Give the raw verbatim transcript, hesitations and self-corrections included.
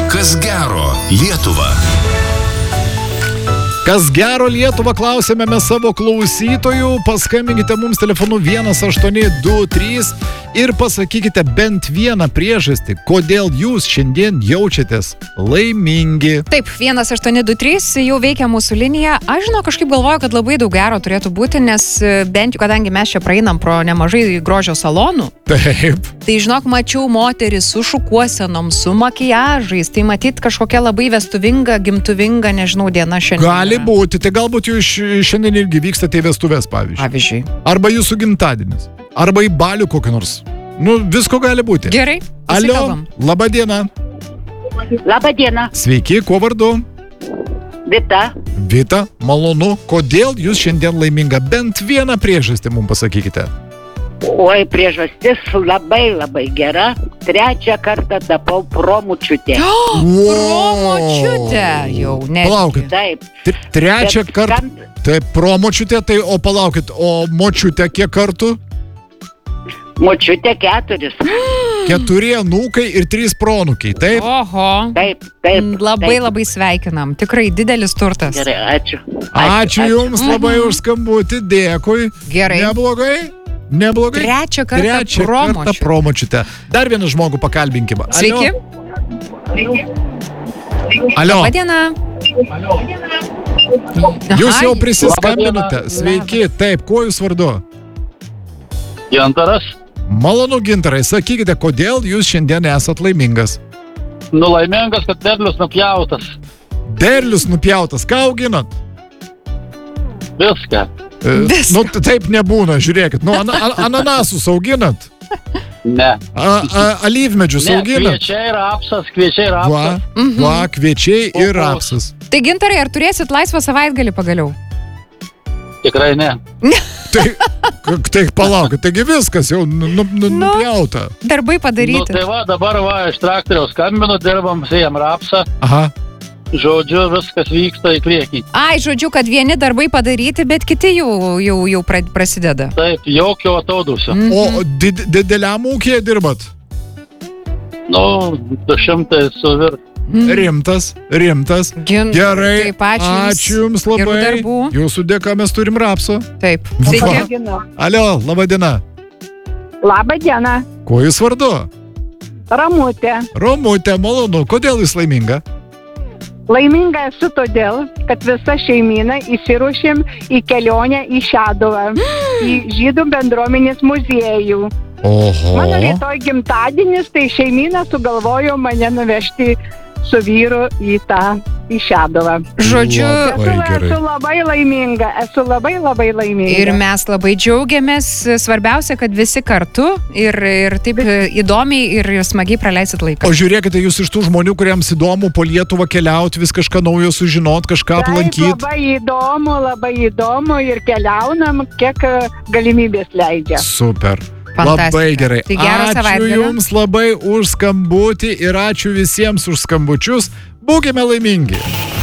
Kas gero Lietuva? Kas gero Lietuvą klausėme mes savo klausytojų, paskambinkite mums telefonu vienas aštuoni du trys ir pasakykite bent vieną priežastį, kodėl jūs šiandien jaučiatės laimingi. Taip, vienas aštuoni du trys jau veikia mūsų linija. Aš žinau, kažkaip galvoju, kad labai daug gero turėtų būti, nes bent jau, kadangi mes čia praeinam pro nemažai grožio salonų. Taip. Tai žinok, mačiau moteris su šukuosenom, su makiažais, tai matyt kažkokia labai vestuvinga, gimtuvinga, nežinau, diena šiandien. Gali būti, tai galbūt jūs šiandien irgi vykstate į vestuvės, pavyzdžiui. Pavyzdžiui. Arba jūsų gimtadienis. Arba į balių kokį nors. Nu, visko gali būti. Gerai, Alio, pasikalbam. laba diena. Labą dieną, Sveiki, kuo vardu? Vita. Vita, malonu. Kodėl jūs šiandien laiminga? Bent vieną priežastį mums pasakykite. Oi, priežastis labai labai gera. Trečią kartą tapau promočiutė. Promočiutė jau, ne. Palaukit, Taip. T- trečią Bet kartą. skam- Tai promočiutė, tai o palaukit, o močiutė kiek kartų? Močiutė keturis. Keturi anūkai ir trys proanūkiai, taip? Oho. Taip, taip. Labai taip. labai sveikinam. Tikrai didelis turtas. Gerai, ačiū. Ačiū Jums labai už skambutį, dėkui. Gerai. Neblogai? Neblogai? Trečią kartą Trečią promočiutė. kartą promočiutė. Dar vieną žmogų pakalbinkime. Alio? Sveiki. Alio, Labą dieną. jūs Aha, jau prisiskambinote. Labą dieną. Sveiki, taip, kuo jūs vardu? Gintaras, Malonu, Gintarai, sakykite, kodėl jūs šiandien esat laimingas? nu laimingas, kad derlius nupjautas. Derlius nupjautas, ką auginat? Viską. E, Viską. Nu, t- taip nebūna, žiūrėkit. Nu, ana, an- ananasus auginat? Ne. A, a, alyvmedžius Ne, auginat? kviečiai rapsas, kviečiai Va, rapsas. va, kviečiai ir Kopos. rapsas. Tai Gintarai, ar turėsit laisvą savaitgalį pagaliau? Tikrai ne. Tai, k- tai palaukit, taigi viskas jau nu, nu, nu, Nu. nupjauta. Darbai Nu, padaryti. tai va, dabar va, iš traktoriaus skambinu, dirbam, sėjam rapsą. Aha. Žodžiu, viskas vyksta į priekį. Ai, žodžiu, kad vieni darbai padaryti, bet kiti jau, jau, jau pra- prasideda. Taip, jokio atodusio. Mhm. O did, dideliam ūkėje dirbat? Nu, du šimtai su vir. Rimtas, rimtas. Gin- Gerai, Taip, ačiū Jums. ačiū Jums Gerų labai. darbų. Jūsų dėka mes turim rapso. Taip. Va. Sveiki. Alio, laba diena. Labą dieną, Kuo jūs vardu? Ramutė. Romutė, malonu. Kodėl jūs laiminga? Laiminga esu todėl, kad visa šeimyna įsiruošėm į kelionę į Šeduvą, į Žydų bendruomenės muziejų. Oho. Mano rytoj gimtadienis, tai šeimyna sugalvojo mane nuvežti su vyru į tą, į Šeduvą. Žodžiu, Labai Esu, gerai. esu labai laiminga, esu labai labai laiminga. ir mes labai džiaugiamės. Svarbiausia, kad visi kartu ir, ir taip įdomiai ir smagiai praleisit laiką. O žiūrėkite, jūs iš tų žmonių, kuriems įdomu po Lietuvą keliauti, vis kažką naujo sužinot, kažką Taip, aplankyti. labai įdomu, labai įdomu ir keliaunam, kiek e, galimybės leidžia. Super. Fantastika. Labai gerai. Tai gero Ačiū savaitgalio. Jums labai už skambutį ir ačiū visiems už skambučius. Būkime laimingi.